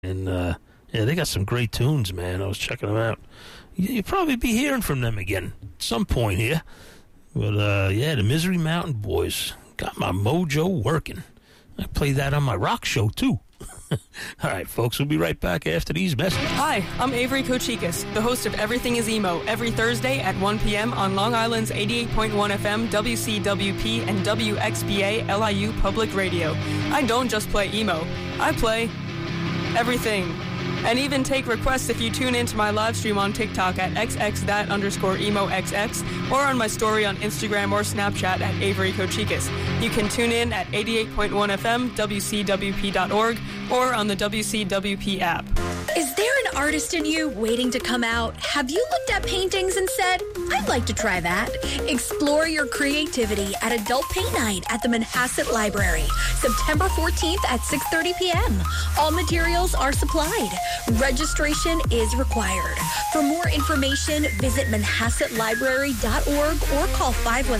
And, yeah, they got some great tunes, man. I was checking them out. You'll probably be hearing from them again at some point here. But, yeah, the Misery Mountain Boys got my mojo working. I play that on my rock show, too. All right, folks, we'll be right back after these messages. Hi, I'm Avery Kochikis, the host of Everything is Emo, every Thursday at 1 p.m. on Long Island's 88.1 FM, WCWP, and WXBA LIU Public Radio. I don't just play emo, I play everything. And even take requests if you tune into my live stream on TikTok at xx_emoxx or on my story on Instagram or Snapchat at Avery Kochikis. You can tune in at 88.1 FM, WCWP.org, or on the WCWP app. Is there an artist in you waiting to come out? Have you looked at paintings and said, I'd like to try that? Explore your creativity at Adult Paint Night at the Manhasset Library, September 14th at 6:30 p.m. All materials are supplied. Registration is required. For more information, visit manhassetlibrary.org or call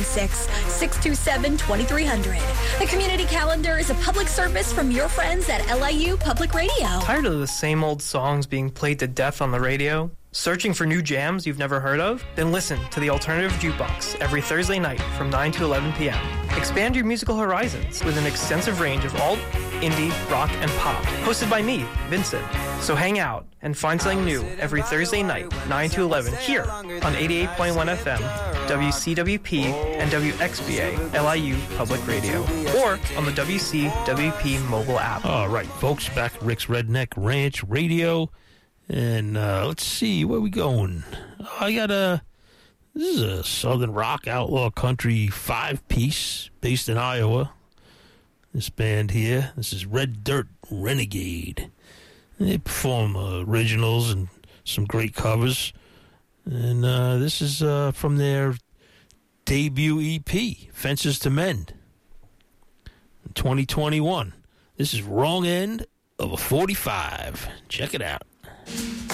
516-627-2300. The community calendar is a public service from your friends at LIU Public Radio. Tired of the same old songs being played to death on the radio? Searching for new jams you've never heard of? Then listen to the Alternative Jukebox every Thursday night from 9 to 11 p.m. Expand your musical horizons with an extensive range of alt, indie, rock, and pop, hosted by me, Vincent. So hang out and find something new every Thursday night, 9 to 11, here on 88.1 FM, WCWP, and WXBA, LIU Public Radio, or on the WCWP mobile app. All right, folks, back at Rick's Redneck Ranch Radio. And let's see, where we going? I got this is a Southern rock outlaw country 5-piece based in Iowa. This band here, this is Red Dirt Renegade. They perform originals and some great covers. And this is from their debut EP, Fences to Mend, in 2021. This is Wrong End of a 45. Check it out.